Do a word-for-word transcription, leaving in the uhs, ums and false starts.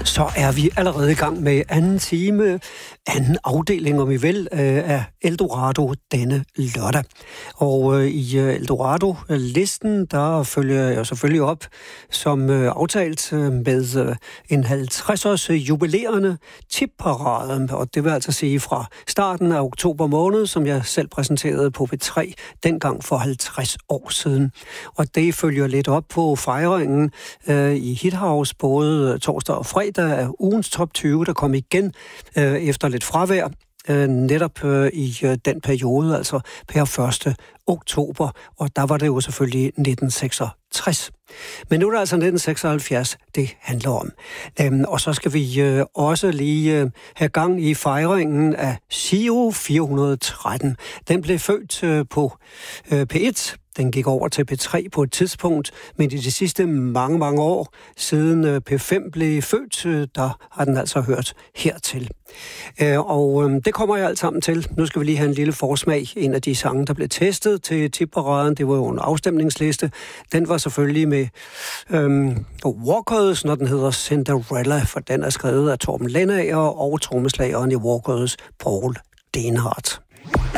Så er vi allerede i gang med anden time, anden afdeling, om I vil, af Eldorado denne lørdag. Og i Eldorado-listen, der følger jeg selvfølgelig op som aftalt med en halvtreds-års jubilerende tipparade. Og det vil altså sige fra starten af oktober måned, som jeg selv præsenterede på P tre, dengang for halvtreds år siden. Og det følger lidt op på fejringen i Hithouse, både torsdag og fredag, af ugens top tyve, der kom igen øh, efter lidt fravær, øh, netop øh, i øh, den periode, altså per første oktober, og der var det jo selvfølgelig nitten seksogtres. Men nu er det altså nitten seksoghalvfjerds, det handler om. Øhm, og så skal vi øh, også lige øh, have gang i fejringen af Giro fire hundrede og tretten. Den blev født øh, på øh, P et. Den gik over til P tre på et tidspunkt, men i de sidste mange, mange år, siden P fem blev født, der har den altså hørt hertil. Og det kommer jeg alt sammen til. Nu skal vi lige have en lille forsmag. En af de sange, der blev testet til tipparaden, det var jo en afstemningsliste. Den var selvfølgelig med øhm, Walkers, når den hedder Cinderella, for den er skrevet af Torben Lennager og trommeslageren i Walkers, Paul Denhardt.